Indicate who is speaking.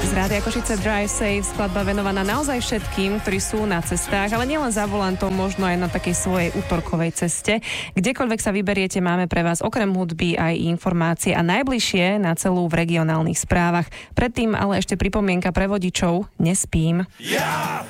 Speaker 1: Z Rádia Košice Drive Safe, skladba venovaná naozaj všetkým, ktorí sú na cestách, ale nielen za volantom, možno aj na takej svojej útorkovej ceste. Kdekoľvek sa vyberiete, máme pre vás okrem hudby aj informácie a najbližšie na celú v regionálnych správach. Predtým ale ešte pripomienka pre vodičov: nespím.